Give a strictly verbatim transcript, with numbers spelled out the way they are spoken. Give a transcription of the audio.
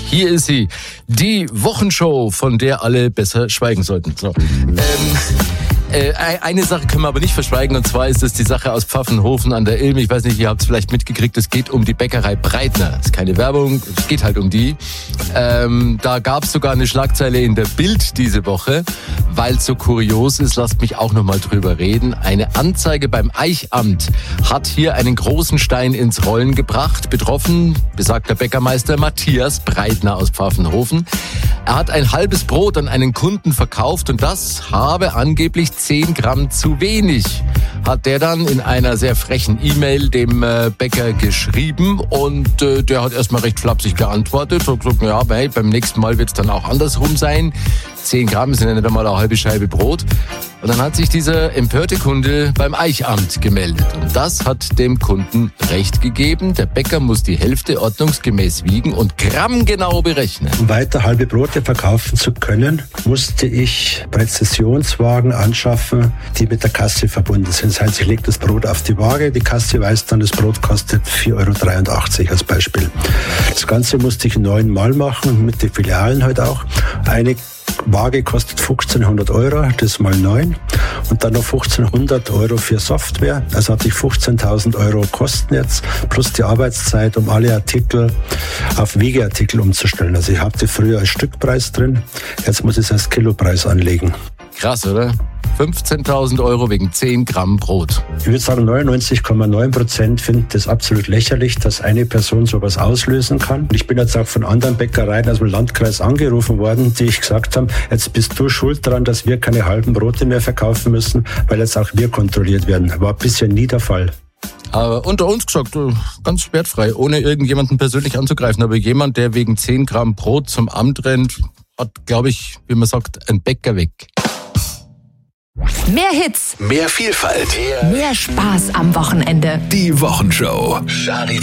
Hier ist sie, die Wochenshow, von der alle besser schweigen sollten. So. Ähm, äh, eine Sache können wir aber nicht verschweigen, und zwar ist es die Sache aus Pfaffenhofen an der Ilm. Ich weiß nicht, ihr habt es vielleicht mitgekriegt, es geht um die Bäckerei Breitner. Das ist keine Werbung, es geht halt um die. Ähm, da gab es sogar eine Schlagzeile in der Bild diese Woche, weil es so kurios ist, lasst mich auch nochmal drüber reden. Eine Anzeige beim Eichamt hat hier einen großen Stein ins Rollen gebracht. Betroffen, besagter Bäckermeister Matthias Breitner aus Pfaffenhofen. Er hat ein halbes Brot an einen Kunden verkauft und das habe angeblich zehn Gramm zu wenig. Hat der dann in einer sehr frechen E-Mail dem äh, Bäcker geschrieben und äh, der hat erstmal recht flapsig geantwortet und gesagt, ja, hey, beim nächsten Mal wird es dann auch andersrum sein. zehn Gramm sind ja nicht einmal eine halbe Scheibe Brot. Und dann hat sich dieser empörte Kunde beim Eichamt gemeldet. Und das hat dem Kunden recht gegeben. Der Bäcker muss die Hälfte ordnungsgemäß wiegen und grammgenau berechnen. Um weiter halbe Brote verkaufen zu können, musste ich Präzisionswagen anschaffen, die mit der Kasse verbunden sind. Das heißt, ich lege das Brot auf die Waage, die Kasse weiß dann, das Brot kostet vier Euro dreiundachtzig als Beispiel. Das Ganze musste ich neunmal machen, mit den Filialen halt auch. Eine Waage kostet fünfzehnhundert Euro, das mal neun. Und dann noch fünfzehnhundert Euro für Software. Also hatte ich fünfzehntausend Euro Kosten jetzt, plus die Arbeitszeit, um alle Artikel auf Wiegeartikel umzustellen. Also ich hatte früher als Stückpreis drin, jetzt muss ich es als Kilopreis anlegen. Krass, oder? fünfzehntausend Euro wegen zehn Gramm Brot. Ich würde sagen, neunundneunzig Komma neun Prozent finden das absolut lächerlich, dass eine Person sowas auslösen kann. Ich bin jetzt auch von anderen Bäckereien aus dem Landkreis angerufen worden, die ich gesagt haben, jetzt bist du schuld daran, dass wir keine halben Brote mehr verkaufen müssen, weil jetzt auch wir kontrolliert werden. War bisher nie der Fall. Aber unter uns gesagt, ganz wertfrei, ohne irgendjemanden persönlich anzugreifen. Aber jemand, der wegen zehn Gramm Brot zum Amt rennt, hat, glaube ich, wie man sagt, einen Bäcker weg. Mehr Hits, mehr Vielfalt, mehr Spaß am Wochenende. Die Wochenshow.